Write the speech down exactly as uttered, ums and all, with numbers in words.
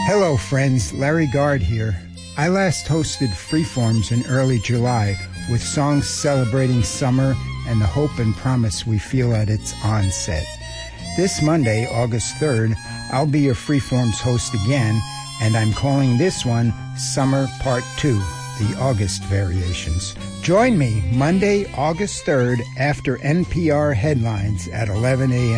Hello, friends. Larry Gard here. I last hosted Freeforms in early July with songs celebrating summer and the hope and promise we feel at its onset. This Monday, August third, I'll be your Freeforms host again, and I'm calling this one Summer Part two, the August variations. Join me Monday, August third, after N P R headlines at eleven a.m.